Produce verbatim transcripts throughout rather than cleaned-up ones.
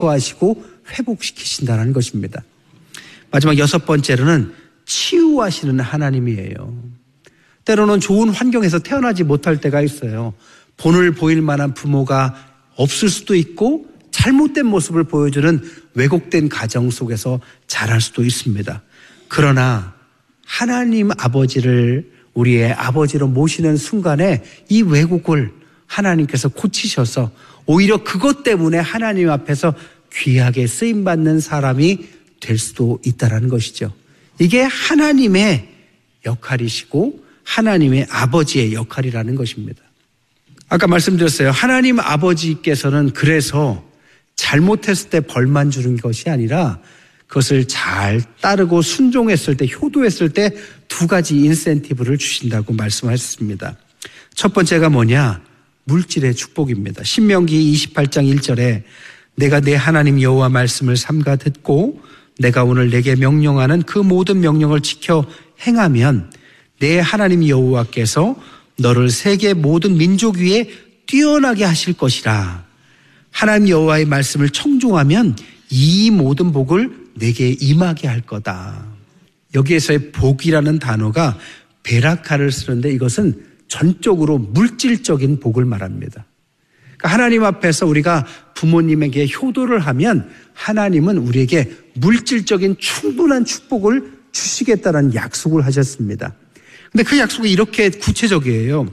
하시고 회복시키신다는 것입니다. 마지막 여섯 번째로는 치유하시는 하나님이에요. 때로는 좋은 환경에서 태어나지 못할 때가 있어요. 본을 보일 만한 부모가 없을 수도 있고 잘못된 모습을 보여주는 왜곡된 가정 속에서 자랄 수도 있습니다. 그러나 하나님 아버지를 우리의 아버지로 모시는 순간에 이 왜곡을 하나님께서 고치셔서 오히려 그것 때문에 하나님 앞에서 귀하게 쓰임받는 사람이 될 수도 있다는 것이죠. 이게 하나님의 역할이시고 하나님의 아버지의 역할이라는 것입니다. 아까 말씀드렸어요. 하나님 아버지께서는 그래서 잘못했을 때 벌만 주는 것이 아니라 그것을 잘 따르고 순종했을 때, 효도했을 때 두 가지 인센티브를 주신다고 말씀하셨습니다. 첫 번째가 뭐냐? 물질의 축복입니다. 신명기 이십팔 장 일 절에 내가 내 하나님 여호와 말씀을 삼가 듣고 내가 오늘 내게 명령하는 그 모든 명령을 지켜 행하면 내 하나님 여호와께서 너를 세계 모든 민족 위에 뛰어나게 하실 것이라. 하나님 여호와의 말씀을 청종하면 이 모든 복을 내게 임하게 할 거다. 여기에서의 복이라는 단어가 베라카를 쓰는데 이것은 전적으로 물질적인 복을 말합니다. 그러니까 하나님 앞에서 우리가 부모님에게 효도를 하면 하나님은 우리에게 물질적인 충분한 축복을 주시겠다는 약속을 하셨습니다. 근데 그 약속이 이렇게 구체적이에요.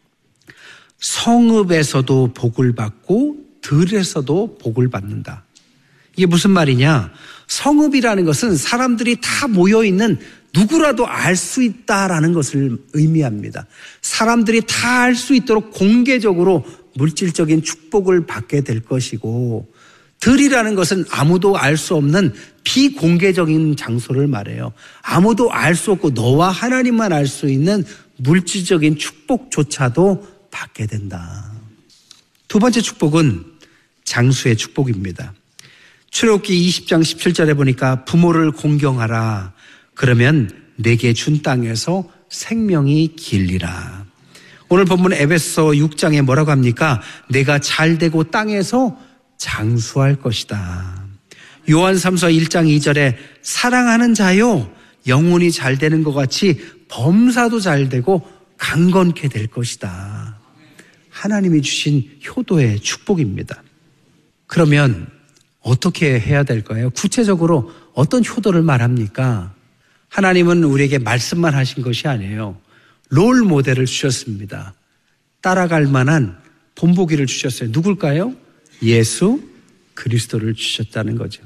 성읍에서도 복을 받고 들에서도 복을 받는다. 이게 무슨 말이냐? 성읍이라는 것은 사람들이 다 모여있는 누구라도 알 수 있다라는 것을 의미합니다. 사람들이 다 알 수 있도록 공개적으로 물질적인 축복을 받게 될 것이고, 들이라는 것은 아무도 알 수 없는 비공개적인 장소를 말해요. 아무도 알 수 없고 너와 하나님만 알 수 있는 물질적인 축복조차도 받게 된다. 두 번째 축복은 장수의 축복입니다. 출애굽기 이십 장 십칠 절에 보니까 부모를 공경하라. 그러면 내게 준 땅에서 생명이 길리라. 오늘 본문 에베소 육 장에 뭐라고 합니까? 내가 잘되고 땅에서 장수할 것이다. 요한삼서 일 장 이 절에 사랑하는 자요 영혼이 잘 되는 것 같이 범사도 잘 되고 강건케 될 것이다. 하나님이 주신 효도의 축복입니다. 그러면 어떻게 해야 될까요? 구체적으로 어떤 효도를 말합니까? 하나님은 우리에게 말씀만 하신 것이 아니에요. 롤 모델을 주셨습니다. 따라갈 만한 본보기를 주셨어요. 누굴까요? 예수 그리스도를 주셨다는 거죠.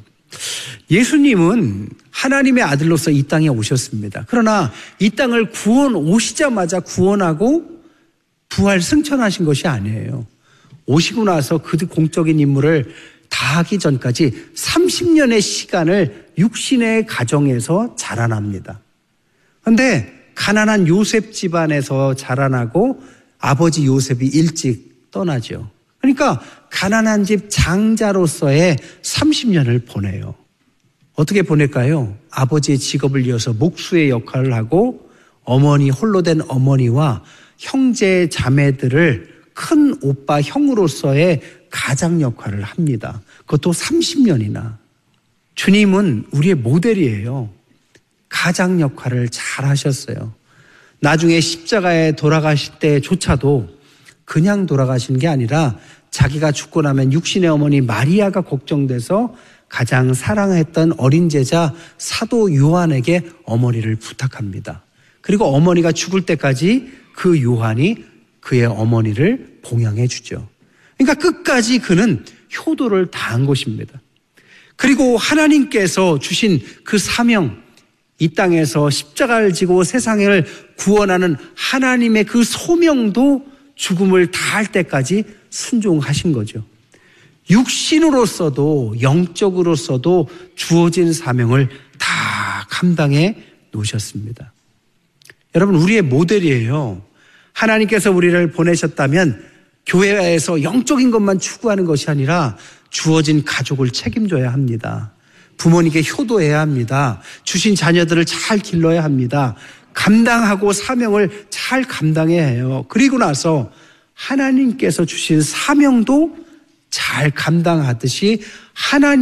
예수님은 하나님의 아들로서 이 땅에 오셨습니다. 그러나 이 땅을 구원 오시자마자 구원하고 부활 승천하신 것이 아니에요. 오시고 나서 그 공적인 임무를 다 하기 전까지 삼십 년의 시간을 육신의 가정에서 자라납니다. 그런데 가난한 요셉 집안에서 자라나고 아버지 요셉이 일찍 떠나죠. 그러니까 가난한 집 장자로서의 삼십 년을 보내요. 어떻게 보낼까요? 아버지의 직업을 이어서 목수의 역할을 하고 어머니, 홀로 된 어머니와 형제 자매들을 큰 오빠 형으로서의 가장 역할을 합니다. 그것도 삼십 년이나. 주님은 우리의 모델이에요. 가장 역할을 잘 하셨어요. 나중에 십자가에 돌아가실 때조차도 그냥 돌아가신 게 아니라 자기가 죽고 나면 육신의 어머니 마리아가 걱정돼서 가장 사랑했던 어린 제자 사도 요한에게 어머니를 부탁합니다. 그리고 어머니가 죽을 때까지 그 요한이 그의 어머니를 봉양해 주죠. 그러니까 끝까지 그는 효도를 다한 것입니다. 그리고 하나님께서 주신 그 사명, 이 땅에서 십자가를 지고 세상을 구원하는 하나님의 그 소명도 죽음을 다할 때까지 순종하신 거죠. 육신으로서도 영적으로서도 주어진 사명을 다 감당해 놓으셨습니다. 여러분, 우리의 모델이에요. 하나님께서 우리를 보내셨다면 교회에서 영적인 것만 추구하는 것이 아니라 주어진 가족을 책임져야 합니다. 부모님께 효도해야 합니다. 주신 자녀들을 잘 길러야 합니다. 감당하고 사명을 잘 감당해야 해요. 그리고 나서 하나님께서 주신 사명도 잘 감당하듯이 하나님